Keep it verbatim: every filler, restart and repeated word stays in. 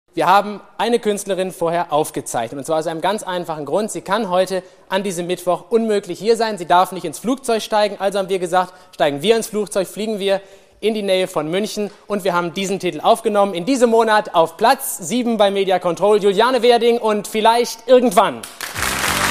Wir haben eine Künstlerin vorher aufgezeichnet, und zwar aus einem ganz einfachen Grund. Sie kann heute an diesem Mittwoch unmöglich hier sein. Sie darf nicht ins Flugzeug steigen. Also haben wir gesagt, steigen wir ins Flugzeug, fliegen wir in die Nähe von München, und wir haben diesen Titel aufgenommen. In diesem Monat auf Platz sieben bei Media Control, Juliane Werding und Vielleicht irgendwann.